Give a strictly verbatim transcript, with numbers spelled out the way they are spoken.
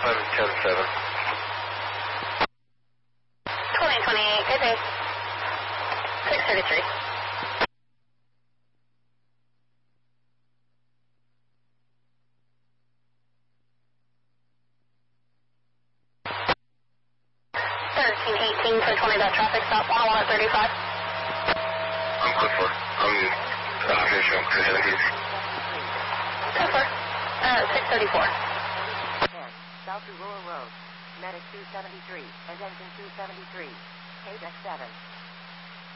I'm ten seven. twenty twenty-eight, good day. six thirty-three. thirteen eighteen for twenty dot traffic stop, one oh one at thirty-five. I'm clear for. I'm uh, finishing up three seventeen. ten four. Uh, six thirty-four. South Aurora Road, Medic two seventy-three, and engine two seventy-three, K D E C seven.